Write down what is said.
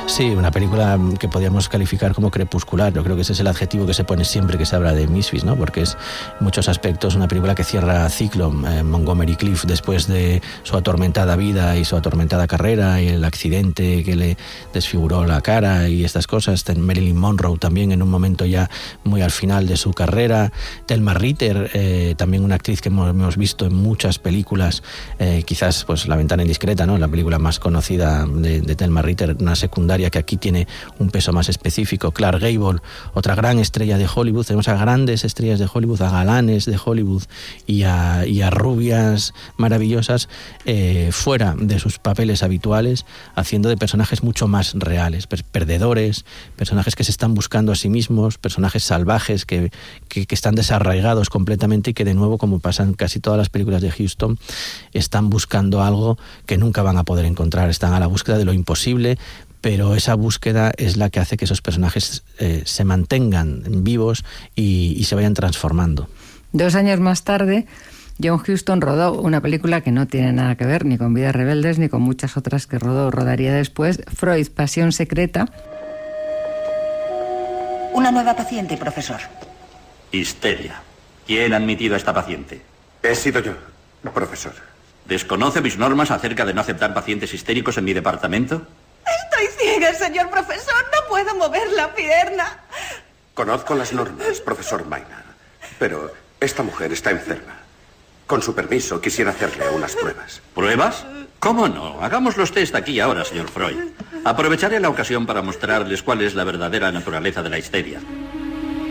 Sí, una película que podríamos calificar como crepuscular. Yo creo que ese es el adjetivo que se pone siempre que se habla de Misfits, ¿no? Porque es en muchos aspectos una película que cierra ciclo. Montgomery Clift, después de su atormentada vida y su atormentada carrera y el accidente que le desfiguró la cara y estas cosas. Marilyn Monroe también en un momento ya muy al final de su carrera. Thelma Ritter, también una actriz que hemos visto en muchas películas, quizás pues La ventana indiscreta, ¿no? La película más conocida de Thelma Ritter, una secundaria que aquí tiene un peso más específico. Clark Gable, otra gran estrella de Hollywood. Tenemos a grandes estrellas de Hollywood, a galanes de Hollywood y a rubias maravillosas fuera de sus papeles habituales, haciendo de personajes mucho más reales, perdedores, personajes que se están buscando a sí mismos, personajes salvajes que están desarraigados completamente y que de nuevo, como pasa en casi todas las películas de Huston, están buscando algo que nunca van a poder encontrar. Están a la búsqueda de lo imposible, pero esa búsqueda es la que hace que esos personajes se mantengan vivos y se vayan transformando. 2 años más tarde, John Huston rodó una película que no tiene nada que ver ni con Vidas rebeldes ni con muchas otras que rodaría después, Freud, Pasión secreta. Una nueva paciente, profesor. Histeria. ¿Quién ha admitido a esta paciente? He sido yo, profesor. ¿Desconoce mis normas acerca de no aceptar pacientes histéricos en mi departamento? Estoy ciega, señor profesor. No puedo mover la pierna. Conozco las normas, profesor Maynard, pero esta mujer está enferma. Con su permiso, quisiera hacerle unas pruebas. ¿Pruebas? ¿Cómo no? Hagamos los test aquí y ahora, señor Freud. Aprovecharé la ocasión para mostrarles cuál es la verdadera naturaleza de la histeria.